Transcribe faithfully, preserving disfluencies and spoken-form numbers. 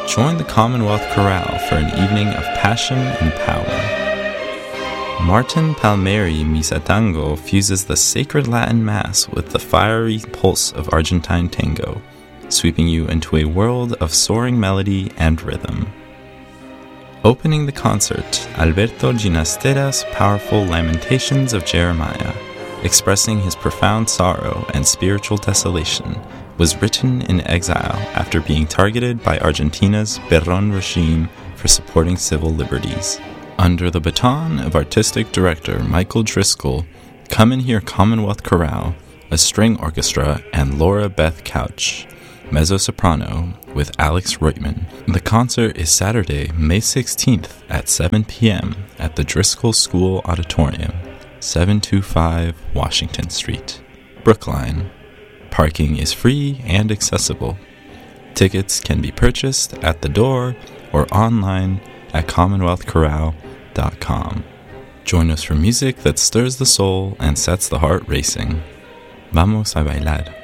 Join the Commonwealth Chorale for an evening of passion and power. Martin Palmieri Misa Tango fuses the sacred Latin Mass with the fiery pulse of Argentine tango, sweeping you into a world of soaring melody and rhythm. Opening the concert, Alberto Ginastera's powerful Lamentations of Jeremiah, expressing his profound sorrow and spiritual desolation, was written in exile after being targeted by Argentina's Perón regime for supporting civil liberties. Under the baton of artistic director Michael Driscoll, come and hear Commonwealth Chorale, a string orchestra, and Laura Beth Couch, mezzo-soprano, with Alex Reutman. The concert is Saturday, May sixteenth at seven p.m. at the Driscoll School Auditorium, seven twenty-five Washington Street, Brookline. Parking is free and accessible. Tickets can be purchased at the door or online at commonwealth chorale dot com. Join us for music that stirs the soul and sets the heart racing. Vamos a bailar.